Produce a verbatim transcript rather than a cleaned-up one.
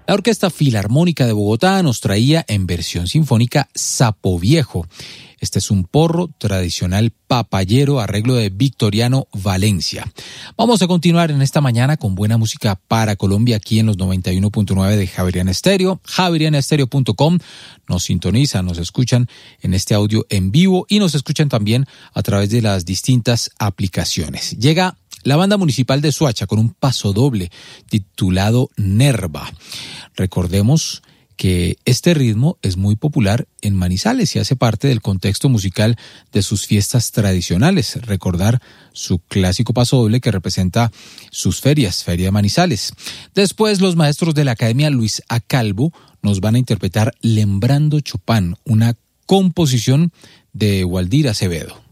La Orquesta Filarmónica de Bogotá nos traía en versión sinfónica Sapo Viejo. Este es un porro tradicional papayero, arreglo de Victoriano Valencia. Vamos a continuar en esta mañana con buena música para Colombia aquí en los noventa y uno punto nueve de Javeriana Estéreo. javeriana estéreo punto com. Nos sintonizan, nos escuchan en este audio en vivo y nos escuchan también a través de las distintas aplicaciones. Llega la Banda Municipal de Soacha con un pasodoble titulado Nerva. Recordemos que este ritmo es muy popular en Manizales y hace parte del contexto musical de sus fiestas tradicionales. Recordar su clásico pasodoble que representa sus ferias, Feria de Manizales. Después, los maestros de la Academia Luis A. Calvo nos van a interpretar Lembrando Chopin, una composición de Waldir Acevedo.